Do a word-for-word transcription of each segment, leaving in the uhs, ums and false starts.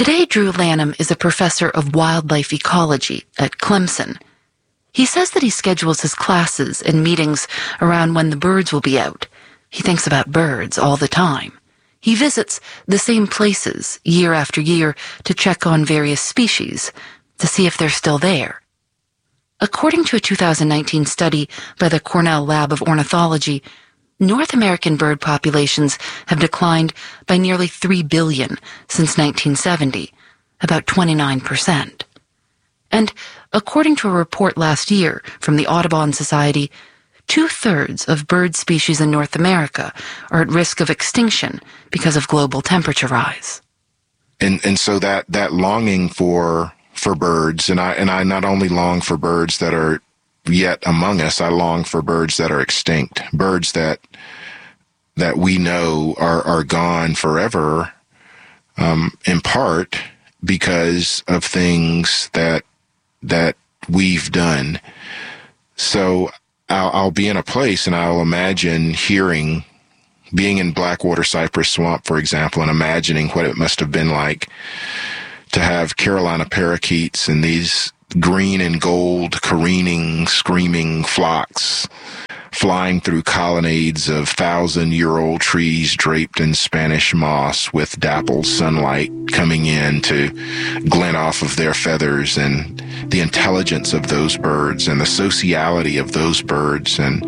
Today, Drew Lanham is a professor of wildlife ecology at Clemson. He says that he schedules his classes and meetings around when the birds will be out. He thinks about birds all the time. He visits the same places year after year to check on various species, to see if they're still there. According to a two thousand nineteen study by the Cornell Lab of Ornithology, North American bird populations have declined by nearly three billion since nineteen seventy, about twenty-nine percent. And according to a report last year from the Audubon Society, two-thirds of bird species in North America are at risk of extinction because of global temperature rise. And and so that, that longing for for birds, and I and I not only long for birds that are yet among us, I long for birds that are extinct, birds that that we know are, are gone forever, um, in part because of things that that we've done. So I'll, I'll be in a place and I'll imagine hearing, being in Blackwater Cypress Swamp, for example, and imagining what it must have been like to have Carolina parakeets and these green and gold careening, screaming flocks flying through colonnades of thousand-year-old trees draped in Spanish moss with dappled sunlight coming in to glint off of their feathers, and the intelligence of those birds and the sociality of those birds. And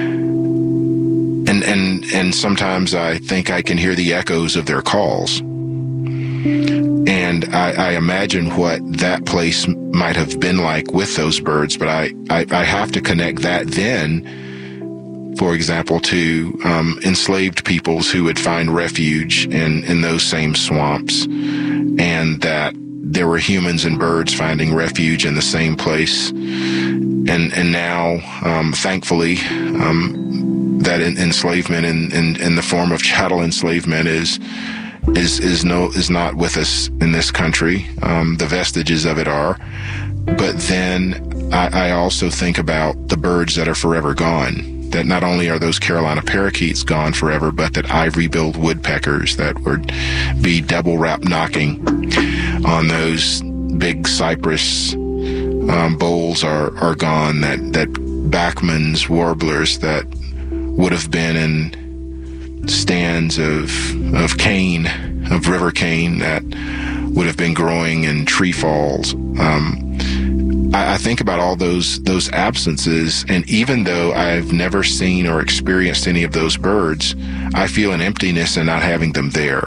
and and, and sometimes I think I can hear the echoes of their calls. And I, I imagine what that place might have been like with those birds, but I, I, I have to connect that then, for example, to um, enslaved peoples who would find refuge in, in those same swamps, and that there were humans and birds finding refuge in the same place. And and now, um, thankfully, um, that enslavement in, in, in the form of chattel enslavement is is is no is not with us in this country. Um, the vestiges of it are. But then I, I also think about the birds that are forever gone. That not only are those Carolina parakeets gone forever, but that ivory-billed woodpeckers that would be double-rap knocking on those big cypress um, bowls are, are gone. That that Bachman's warblers that would have been in stands of of cane, of river cane that would have been growing in tree falls. Um, I, I think about all those those absences, and even though I've never seen or experienced any of those birds, I feel an emptiness in not having them there.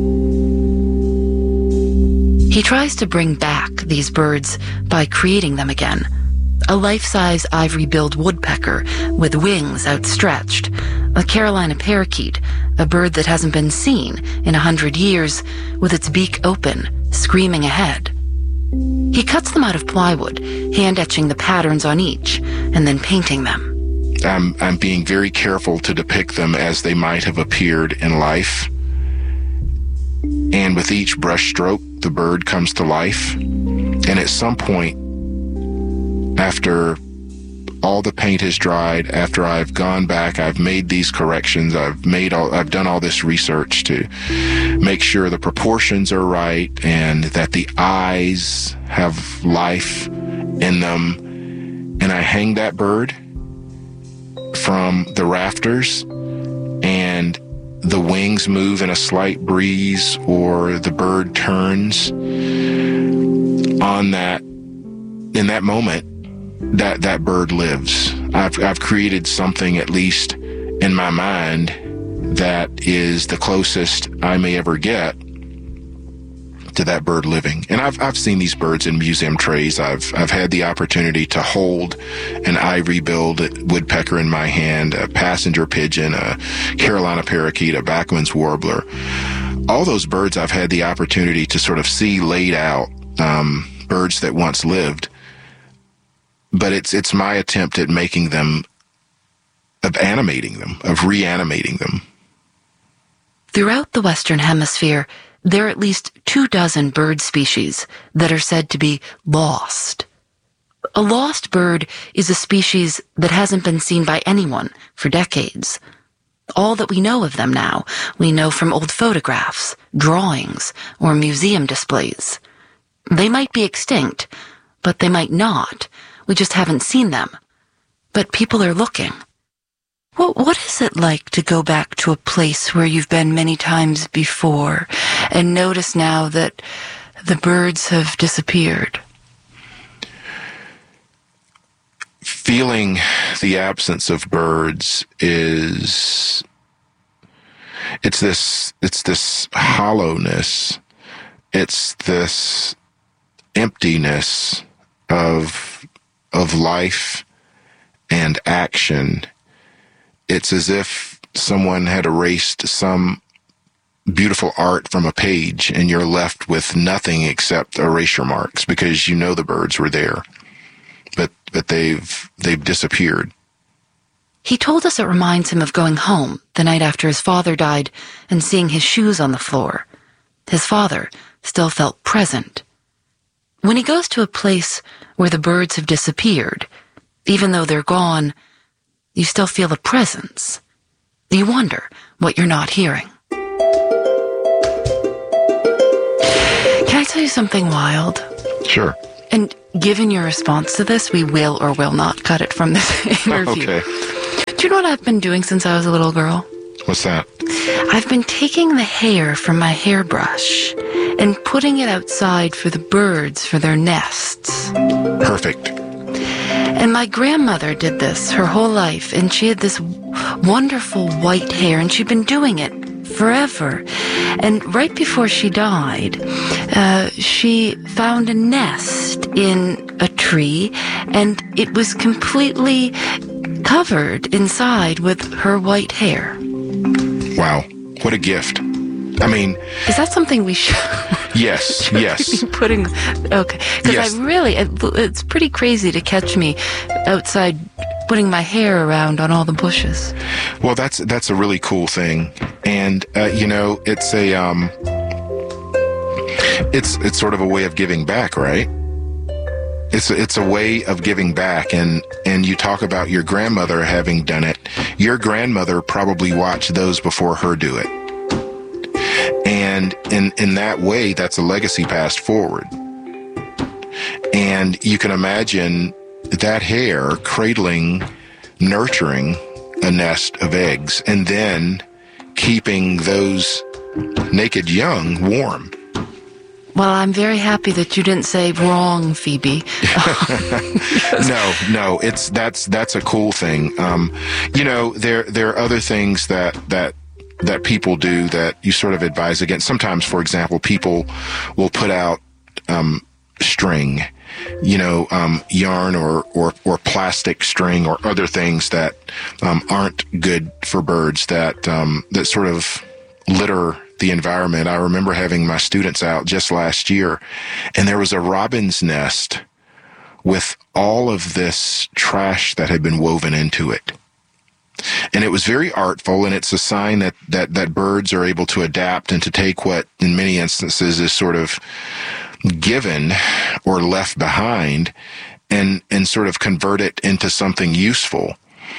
He tries to bring back these birds by creating them again. A life-size ivory-billed woodpecker with wings outstretched, a Carolina parakeet, a bird that hasn't been seen in a hundred years, with its beak open, screaming ahead. He cuts them out of plywood, hand-etching the patterns on each, and then painting them. I'm, I'm being very careful to depict them as they might have appeared in life. And with each brush stroke, the bird comes to life. And at some point, after all the paint has dried, after I've gone back, I've made these corrections, I've made all, I've done all this research to make sure the proportions are right and that the eyes have life in them. And I hang that bird from the rafters, and the wings move in a slight breeze, or the bird turns on that, in that moment, that that bird lives. I've I've created something, at least in my mind, that is the closest I may ever get to that bird living. And I've I've seen these birds in museum trays. I've I've had the opportunity to hold an ivory-billed woodpecker in my hand, a passenger pigeon, a Carolina parakeet, a Bachman's warbler. All those birds I've had the opportunity to sort of see laid out, um, birds that once lived. But it's it's my attempt at making them, of animating them, of reanimating them. Throughout the Western Hemisphere, there are at least two dozen bird species that are said to be lost. A lost bird is a species that hasn't been seen by anyone for decades. all that we know of them now, we know from old photographs, drawings, or museum displays. They might be extinct, but they might not. We just haven't seen them. But people are looking. Well, what is it like to go back to a place where you've been many times before and notice now that the birds have disappeared? Feeling the absence of birds is, it's this, it's this hollowness. It's this emptiness of, of life and action. It's as if someone had erased some beautiful art from a page and you're left with nothing except erasure marks because you know the birds were there, but but they've they've disappeared. He told us it reminds him of going home the night after his father died and seeing his shoes on the floor. His father still felt present. When he goes to a place where the birds have disappeared, even though they're gone, you still feel a presence. You wonder what you're not hearing. Can I tell you something wild? Sure. And given your response to this, we will or will not cut it from this interview. Okay. Do you know what I've been doing since I was a little girl? What's that? I've been taking the hair from my hairbrush and putting it outside for the birds for their nests. Perfect. And my grandmother did this her whole life, and she had this wonderful white hair, and she'd been doing it forever. And right before she died, uh, she found a nest in a tree, and it was completely covered inside with her white hair. Wow, what a gift. I mean... Is that something we should... Yes, should yes. Be putting... Okay, because yes. I really... It, it's pretty crazy to catch me outside putting my hair around on all the bushes. Well, that's that's a really cool thing. And, uh, you know, it's a... Um, it's it's sort of a way of giving back, right? It's it's a way of giving back, and and you talk about your grandmother having done it. Your grandmother probably watched those before her do it, and in in that way, that's a legacy passed forward. And you can imagine that hair cradling, nurturing a nest of eggs, and then keeping those naked young warm. Well, I'm very happy that you didn't say wrong, Phoebe. no, no, it's that's that's a cool thing. Um, you know, there there are other things that that that people do that you sort of advise against. Sometimes, for example, people will put out um, string, you know, um, yarn or, or or plastic string or other things that um, aren't good for birds, that um, that sort of litter the environment. I remember having my students out just last year, and there was a robin's nest with all of this trash that had been woven into it. And it was very artful, and it's a sign that, that, that birds are able to adapt and to take what, in many instances, is sort of given or left behind and, and sort of convert it into something useful.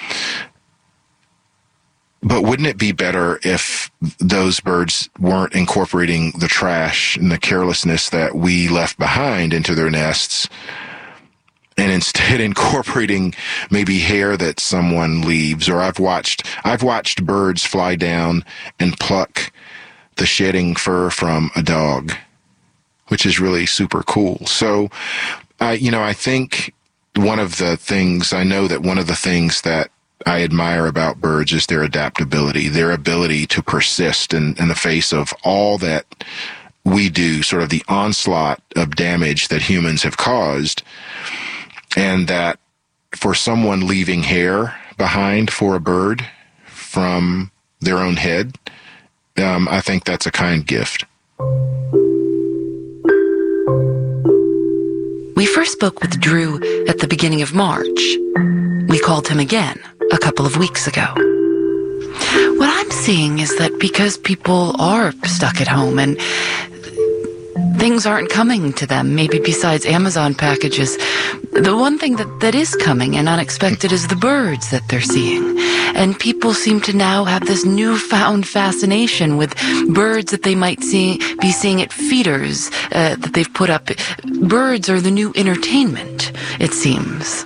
But wouldn't it be better if those birds weren't incorporating the trash and the carelessness that we left behind into their nests, and instead incorporating maybe hair that someone leaves? Or I've watched, I've watched birds fly down and pluck the shedding fur from a dog, which is really super cool. So, I, you know, I think one of the things, I know that one of the things that I admire about birds is their adaptability, their ability to persist in, in the face of all that we do, sort of the onslaught of damage that humans have caused. And that for someone leaving hair behind for a bird from their own head, um, I think that's a kind gift. We first spoke with Drew at the beginning of March. We called him again a couple of weeks ago. What I'm seeing is that because people are stuck at home and things aren't coming to them, maybe besides Amazon packages, the one thing that, that is coming and unexpected is the birds that they're seeing. and people seem to now have this newfound fascination with birds that they might see, be seeing at feeders uh, that they've put up. Birds are the new entertainment, it seems.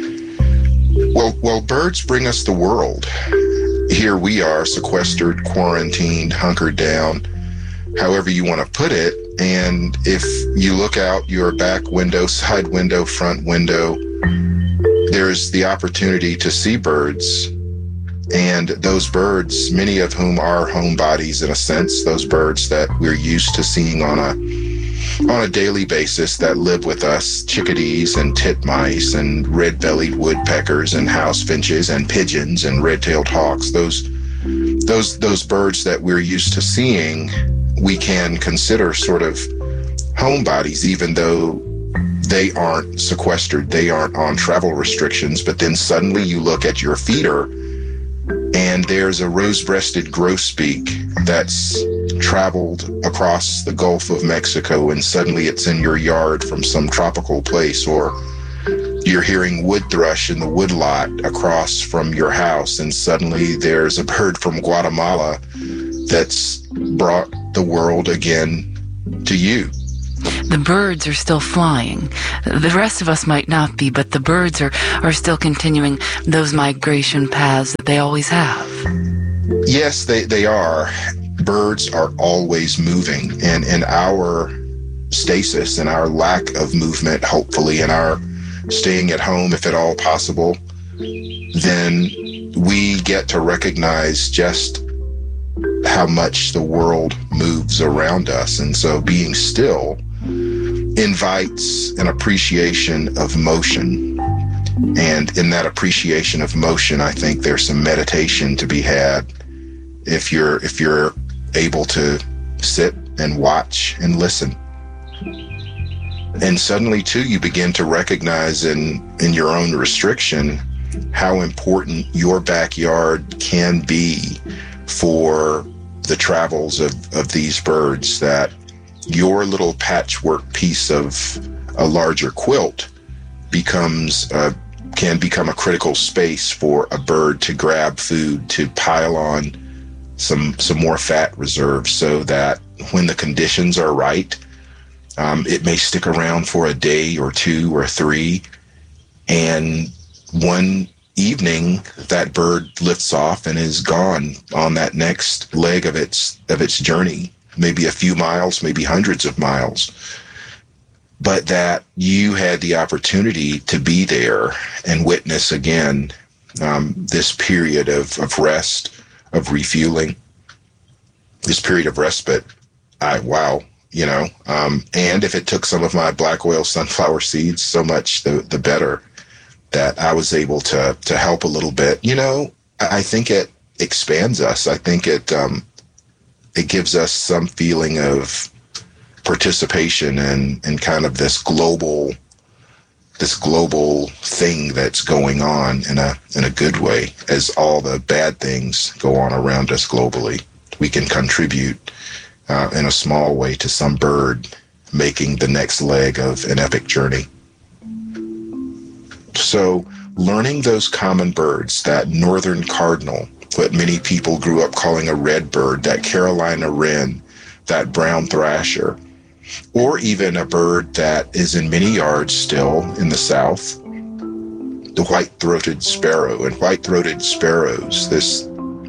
Well, well, birds bring us the world. Here we are, sequestered, quarantined, hunkered down, however you want to put it. And if you look out your back window, side window, front window, there's the opportunity to see birds. And those birds, many of whom are homebodies in a sense, those birds that we're used to seeing on a on a daily basis that live with us, chickadees and titmice and red-bellied woodpeckers and house finches and pigeons and red-tailed hawks, those those those birds that we're used to seeing, we can consider sort of homebodies, even though they aren't sequestered, they aren't on travel restrictions. But then suddenly you look at your feeder and there's a rose-breasted grosbeak that's traveled across the Gulf of Mexico, and suddenly it's in your yard from some tropical place, or you're hearing wood thrush in the woodlot across from your house, and suddenly there's a bird from Guatemala that's brought the world again to you. The birds are still flying. The rest of us might not be, but the birds are, are still continuing those migration paths that they always have. Yes, they, they are. Birds are always moving, and in our stasis and our lack of movement, hopefully, and our staying at home, if at all possible, then we get to recognize just how much the world moves around us. And so being still invites an appreciation of motion. And in that appreciation of motion, I think there's some meditation to be had if you're if you're able to sit and watch and listen. And suddenly, too, you begin to recognize in, in your own restriction how important your backyard can be for the travels of, of these birds, that your little patchwork piece of a larger quilt becomes a, can become a critical space for a bird to grab food, to pile on some some more fat reserves, so that when the conditions are right, um, it may stick around for a day or two or three, and one evening that bird lifts off and is gone on that next leg of its of its journey, maybe a few miles, maybe hundreds of miles, but that you had the opportunity to be there and witness again um, this period of, of rest, of refueling, this period of respite. I, wow, you know, um, and if it took some of my black oil sunflower seeds, so much the, the better, that I was able to, to help a little bit. You know, I think it expands us. I think it, um, it gives us some feeling of participation and, and kind of this global, this global thing that's going on in a in a good way. As all the bad things go on around us globally, we can contribute uh, in a small way to some bird making the next leg of an epic journey. So learning those common birds, that northern cardinal, what many people grew up calling a red bird, that Carolina wren, that brown thrasher, or even a bird that is in many yards still in the South, the white-throated sparrow. And white-throated sparrows, this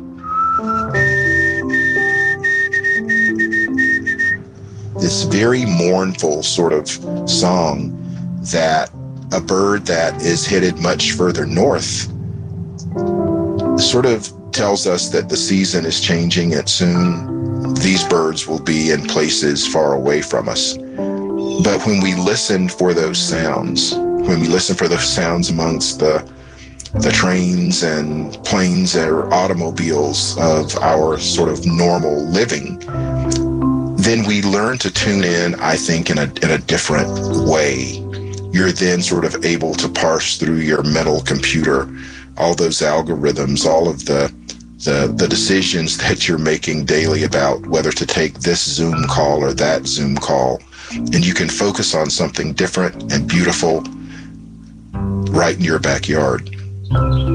this very mournful sort of song that a bird that is headed much further north sort of tells us that the season is changing, and soon these birds will be in places far away from us. But when we listen for those sounds, when we listen for those sounds amongst the the trains and planes or automobiles of our sort of normal living, then we learn to tune in, I think, in a in a different way. You're then sort of able to parse through your mental computer all those algorithms, all of the The, the decisions that you're making daily about whether to take this Zoom call or that Zoom call. And you can focus on something different and beautiful right in your backyard.